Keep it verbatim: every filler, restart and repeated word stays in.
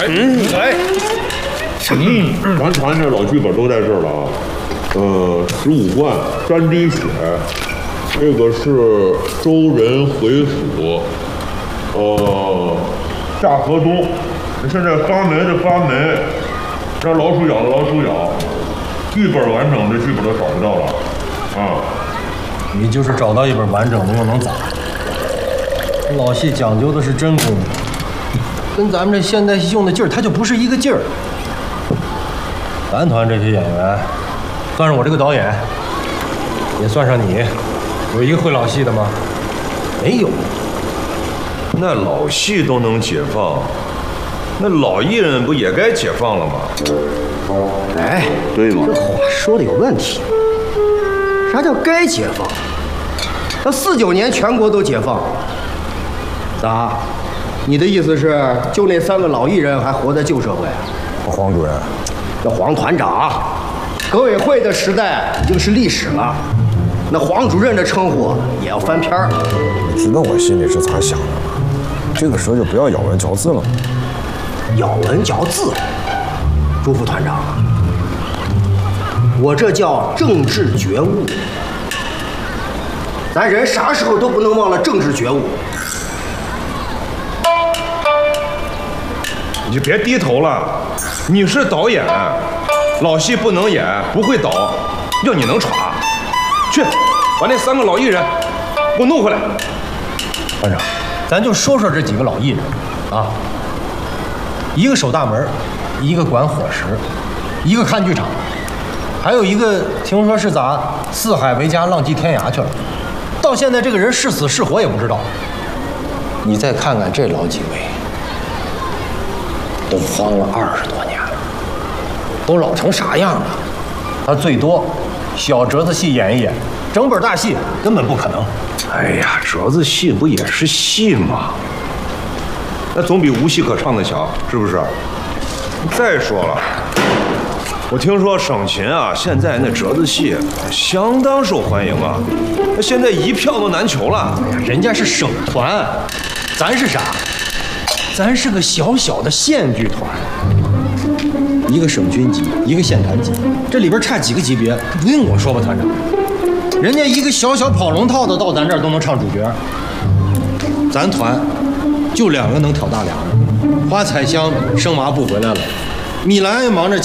哎，嗯，哎， 嗯，咱团这老剧本都在这儿了啊。呃，十五贯三滴血，这个是周人回府，呃，夏河东。现在发霉的发霉，让老鼠咬的老鼠咬。剧本完整的剧本都找不到了，啊。 你就是找到一本完整的又能咋？老戏讲究的是真功夫，跟咱们这现代戏用的劲儿，它就不是一个劲儿。咱团这些演员，算上我这个导演，也算上你，有一个会老戏的吗？没有。 那老戏都能解放，那老艺人不也该解放了吗？ 哎， 对吗？ 这话说的有问题。啥叫该解放？那四九年全国都解放，咋？你的意思是，就那三个老艺人还活在旧社会啊？ 黄主任， 那黄团长，革委会的时代已经是历史了，那黄主任的称呼也要翻篇儿。 你知道我心里是咋想的吗？这个时候就不要咬文嚼字了。 咬文嚼字，朱副团长，我这叫政治觉悟。咱人啥时候都不能忘了政治觉悟。 你就别低头了，你是导演，老戏不能演，不会导，要你能耍，去把那三个老艺人给我弄回来。 团长，咱就说说这几个老艺人啊，一个守大门，一个管伙食，一个看剧场，还有一个听说是咋四海为家，浪迹天涯去了，到现在这个人是死是活也不知道。你再看看这老几位，都荒了二十多年了，都老成啥样了？他最多小折子戏演一演，整本大戏根本不可能。 哎呀，折子戏不也是戏吗？那总比无戏可唱的强，是不是？再说了，我听说省琴啊，现在那折子戏相当受欢迎啊，那现在一票都难求了。 哎呀，人家是省团，咱是啥？咱是个小小的县剧团，一个省军级，一个县团级，这里边差几个级别，不用我说吧，团长。人家一个小小跑龙套的到咱这儿都能唱主角，咱团就两个能挑大梁的，花彩香生麻布回来了，米兰也忙着